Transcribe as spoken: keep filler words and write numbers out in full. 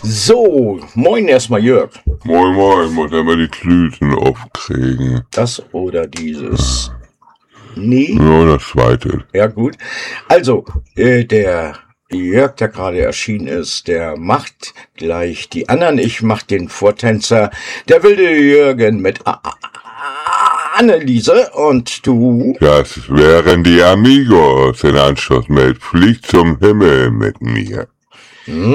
So, moin erstmal Jörg. Moin moin, muss einmal die Klüten aufkriegen. Das oder dieses. Nee. Ja, das zweite. Ja gut. Also, äh, der Jörg, der gerade erschienen ist, der macht gleich die anderen. Ich mach den Vortänzer. Der wilde Jürgen mit A A Anneliese und du. Das wären die Amigos. In Anschluss mit Flieg zum Himmel mit mir. Hm.